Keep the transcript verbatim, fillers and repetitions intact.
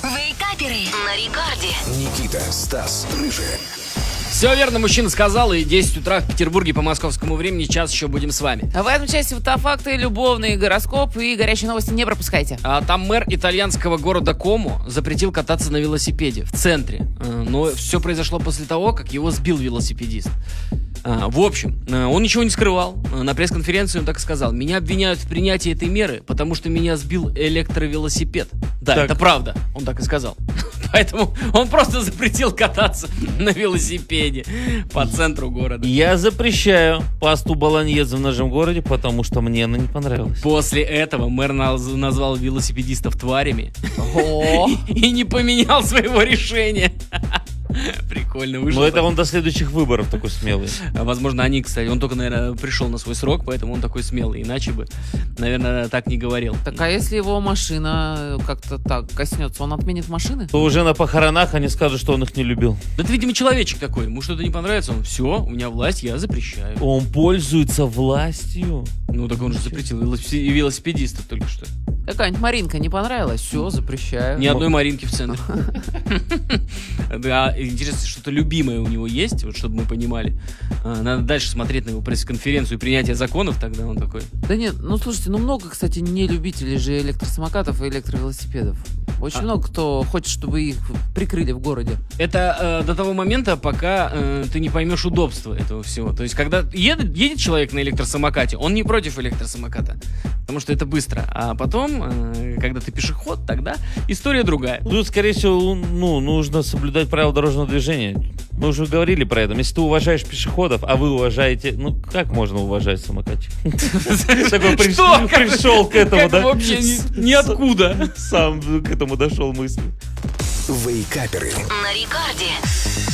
Вейкаперы на рекорде. Никита, Стас, Рыжий. Все верно, мужчина сказал, и десять утра в Петербурге по московскому времени, час еще будем с вами. В этом части фотофакты, любовный гороскоп и горячие новости не пропускайте. А там мэр итальянского города Кому запретил кататься на велосипеде в центре. Но все произошло после того, как его сбил велосипедист. В общем, он ничего не скрывал. На пресс-конференции он так и сказал: меня обвиняют в принятии этой меры, потому что меня сбил электровелосипед. Да, так. это правда, он так и сказал. Поэтому он просто запретил кататься на велосипеде по центру города. Я запрещаю пасту болоньезе в нашем городе, потому что мне она не понравилась. После этого мэр наз- назвал велосипедистов тварями О, и не поменял своего решения. Прикольно вышло. Но это он до следующих выборов такой смелый. Возможно, они, кстати, он только, наверное, пришел на свой срок, поэтому он такой смелый. Иначе бы, наверное, так не говорил. так а если его машина как-то так коснется, он отменит машины? То уже на похоронах они скажут, что он их не любил. Да это, видимо, человечек такой. Ему что-то не понравится, он: все, у меня власть, я запрещаю. Он пользуется властью. Ну так он же запретил велосипе- и велосипедистов только что. Какая-нибудь Маринка не понравилась? Все, запрещаю. Ни одной Маринки в центре. Да, интересно, что-то любимое у него есть, вот чтобы мы понимали. А, Надо дальше смотреть на его пресс-конференцию и принятие законов, тогда он такой. Да нет, ну слушайте, ну много, кстати, не любителей же электросамокатов и электровелосипедов. Очень А. много кто хочет, чтобы их прикрыли в городе. Это э, до того момента, пока э, ты не поймешь удобства этого всего. То есть, когда едет, едет человек на электросамокате, он не против электросамоката, потому что это быстро. А потом, э, когда ты пешеход, тогда история другая. Тут, скорее всего, ну, нужно соблюдать правила дорожного движения. Мы уже говорили про это. Если ты уважаешь пешеходов, а вы уважаете... Ну, как можно уважать самокатчик? Такой Что? пришел к этому, Как да? вообще ни- ниоткуда. Сам к этому дошел мысль. Вейкаперы. На рекорде.